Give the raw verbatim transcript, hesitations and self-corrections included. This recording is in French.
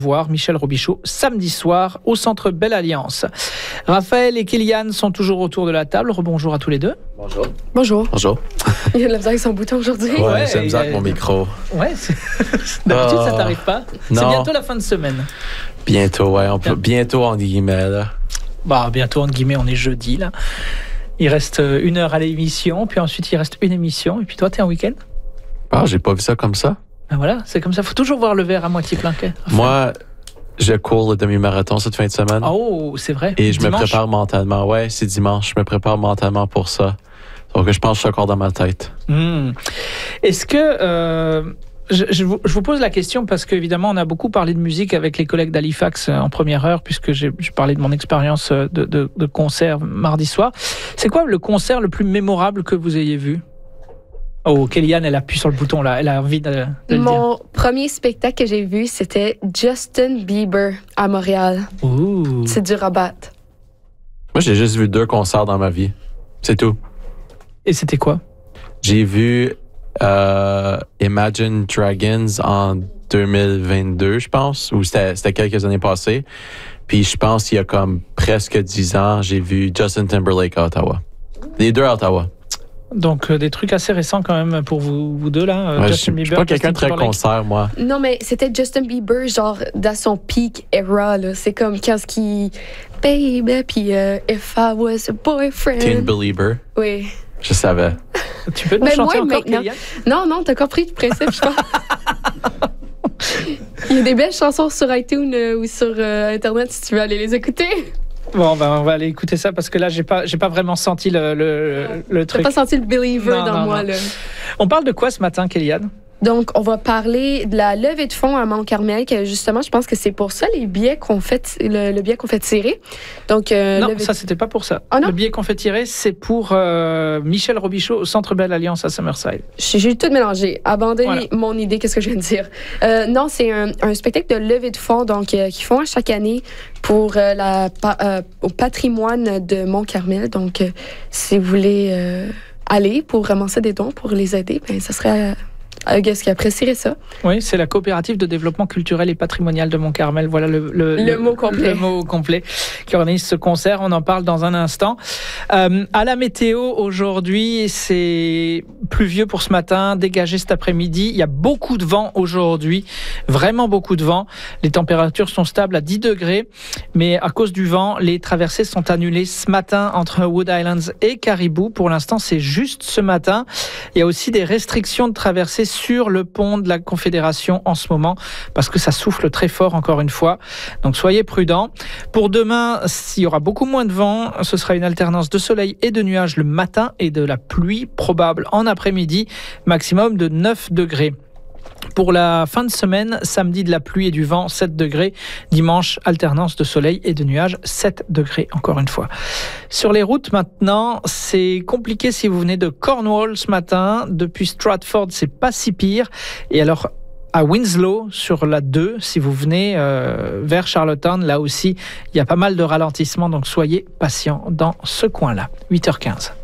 Voir Michel Robichaud samedi soir au Centre Belle Alliance. Raphaël et Kéliane sont toujours autour de la table. Rebonjour à tous les deux. Bonjour. Bonjour. Bonjour. Il y a de la misère avec son bouton aujourd'hui. Ouais, Ouais, j'ai misère avec a... mon micro. Ouais, c'est... d'habitude oh. ça t'arrive pas. C'est Non. bientôt la fin de semaine. Bientôt, ouais. On peut... Bientôt, en guillemets, là. Bah, bientôt, entre guillemets, on est jeudi, là. Il reste une heure à l'émission, puis ensuite il reste une émission, et puis toi, t'es en week-end? Ah, j'ai pas vu ça comme ça. Ben voilà, c'est comme ça. Faut toujours voir le verre à moitié plein. Enfin. Moi, je cours le demi-marathon cette fin de semaine. Oh, c'est vrai. Et je Dimanche? me prépare mentalement. Ouais, c'est dimanche. Je me prépare mentalement pour ça. Donc, je pense que je suis encore dans ma tête. Mmh. Est-ce que... Euh, je, je, vous, je vous pose la question parce qu'évidemment, on a beaucoup parlé de musique avec les collègues d'Halifax en première heure, puisque j'ai, j'ai parlé de mon expérience de, de, de concert mardi soir. C'est quoi le concert le plus mémorable que vous ayez vu? Oh, Kéliane, elle appuie sur le bouton, là. Elle a envie de, de le dire. Mon premier spectacle que j'ai vu, c'était Justin Bieber à Montréal. Ouh. C'est du rabat. Moi, j'ai juste vu deux concerts dans ma vie. C'est tout. Et c'était quoi? J'ai vu euh, Imagine Dragons en deux mille vingt-deux, je pense, ou c'était, c'était quelques années passées. Puis je pense qu'il y a comme presque dix ans, j'ai vu Justin Timberlake à Ottawa. Les deux à Ottawa. Donc, euh, des trucs assez récents quand même pour vous, vous deux, là. Euh, Ouais, Justin je Bieber, suis pas quelqu'un de Justin très Timberlake. concert, moi. Non, mais c'était Justin Bieber, genre, dans son peak era, là. C'est comme quand ce qui... Baby, puis euh, If I Was a Boyfriend. Teen Belieber. Oui. Je savais. Tu peux nous Mais chanter moi, encore, maintenant- Kéliane? Non, non, t'as compris le principe, je pense. Il y a des belles chansons sur iTunes euh, ou sur euh, Internet si tu veux aller les écouter. Bon, ben, on va aller écouter ça parce que là, j'ai pas, j'ai pas vraiment senti le, le, le T'as truc. pas senti le believer Non, dans non, moi, non. là. On parle de quoi ce matin, Kéliane? Donc, on va parler de la levée de fonds à Mont-Carmel, que justement, je pense que c'est pour ça les billets qu'on fait, le, le billet qu'on fait tirer. Donc, euh, Non, levée ça, de- c'était pas pour ça. Ah non? Le billet qu'on fait tirer, c'est pour euh, Michel Robichaud au Centre Belle Alliance à Summerside. J'ai j'ai tout mélangé. Abandonnez Voilà. mon idée, qu'est-ce que je viens de dire. Euh, non, c'est un, un spectacle de levée de fonds donc, euh, qu'ils font à chaque année pour euh, la, pa- euh, au patrimoine de Mont-Carmel. Donc, euh, si vous voulez euh, aller pour ramasser des dons pour les aider, ben, ça serait... Euh, euh, qu'est-ce qui apprécierait ça? Oui, c'est la coopérative de développement culturel et patrimonial de Mont-Carmel. Voilà le, le, Le mot complet. Le mot complet qui organise ce concert. On en parle dans un instant. Euh, à la météo, aujourd'hui, c'est pluvieux pour ce matin, dégagé cet après-midi. Il y a beaucoup de vent aujourd'hui, vraiment beaucoup de vent. Les températures sont stables à dix degrés, mais à cause du vent, les traversées sont annulées ce matin entre Wood Islands et Caribou. Pour l'instant, c'est juste ce matin. Il y a aussi des restrictions de traversée sur le pont de la Confédération en ce moment parce que ça souffle très fort encore une fois. Donc soyez prudents. Pour demain, il y aura beaucoup moins de vent. Ce sera une alternance de soleil et de nuages le matin et de la pluie probable en après-midi, maximum de neuf degrés. Pour la fin de semaine, samedi de la pluie et du vent, sept degrés. Dimanche, alternance de soleil et de nuages, sept degrés encore une fois. Sur les routes maintenant, c'est compliqué si vous venez de Cornwall ce matin. Depuis Stratford, c'est pas si pire. Et alors, à Winslow, sur la deux, si vous venez euh, vers Charlottetown, là aussi, il y a pas mal de ralentissements. Donc soyez patients dans ce coin-là. huit heures quinze.